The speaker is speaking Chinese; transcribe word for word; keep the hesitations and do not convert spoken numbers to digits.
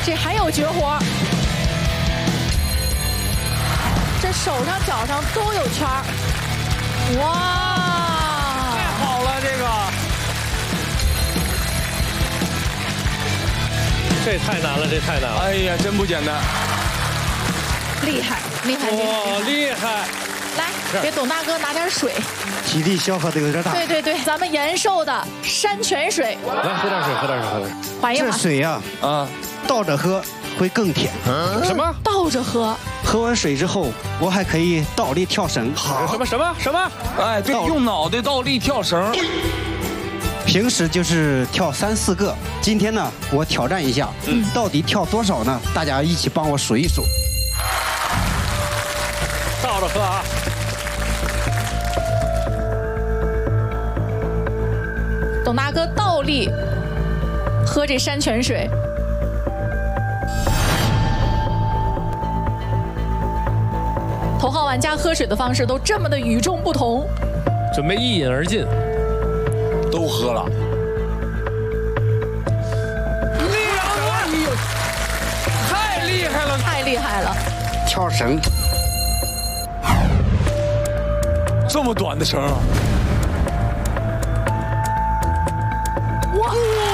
这还有绝活，这手上脚上都有圈儿，哇， 太好了，这个，这太难了，这太难了， 哎呀，真不简单， 厉害，厉害，厉害， 哇，厉害！ 来，给董大哥拿点水。 体力消耗的有点大。 对对对，咱们延寿的山泉水， 来喝点水，喝点水，喝点水。 这缓一缓。 水呀，啊，倒着喝会更甜。 什么？ 倒着喝。 喝完水之后，我还可以倒立跳绳。 什么什么什么？ 哎，对，用脑袋倒立跳绳。 平时就是跳三四个，今天呢，我挑战一下，嗯，到底跳多少呢？大家一起帮我数一数。 倒着喝啊！ 董大哥倒立喝这山泉水，头号玩家喝水的方式都这么的与众不同， 准备一饮而尽， 都喝了。 厉害！太厉害了！ 太厉害了！ 跳绳， 这么短的绳啊！ 哇！